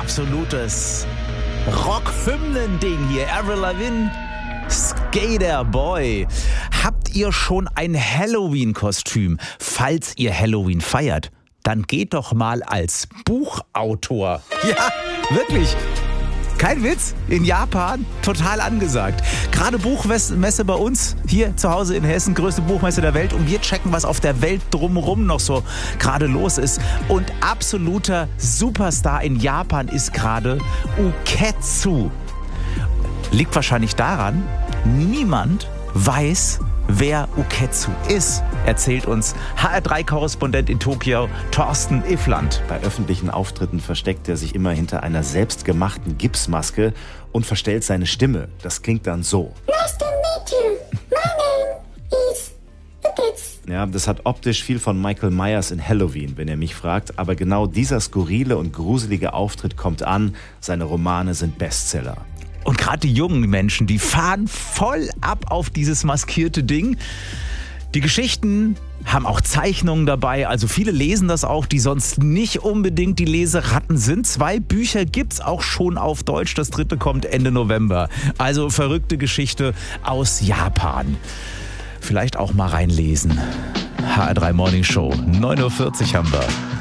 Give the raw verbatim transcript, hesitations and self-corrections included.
absolutes Rock-Hymnen-Ding hier. Avril Lavigne, Skater Boy. Habt ihr schon ein Halloween-Kostüm? Falls ihr Halloween feiert, dann geht doch mal als Buchautor. Ja, wirklich. Kein Witz, in Japan total angesagt. Gerade Buchmesse bei uns, hier zu Hause in Hessen, größte Buchmesse der Welt. Und wir checken, was auf der Welt drumherum noch so gerade los ist. Und absoluter Superstar in Japan ist gerade Uketsu. Liegt wahrscheinlich daran, niemand weiß, wer Uketsu ist, erzählt uns H R drei Korrespondent in Tokio, Thorsten Iffland. Bei öffentlichen Auftritten versteckt er sich immer hinter einer selbstgemachten Gipsmaske und verstellt seine Stimme. Das klingt dann so. Nice to meet you. My name is Uketsu. Ja, das hat optisch viel von Michael Myers in Halloween, wenn ihr mich fragt. Aber genau dieser skurrile und gruselige Auftritt kommt an. Seine Romane sind Bestseller. Und gerade die jungen Menschen, die fahren voll ab auf dieses maskierte Ding. Die Geschichten haben auch Zeichnungen dabei, also viele lesen das auch, die sonst nicht unbedingt die Leseratten sind. Zwei Bücher gibt's auch schon auf Deutsch, das dritte kommt Ende November. Also verrückte Geschichte aus Japan. Vielleicht auch mal reinlesen. H R drei Morning Show, neun Uhr vierzig haben wir.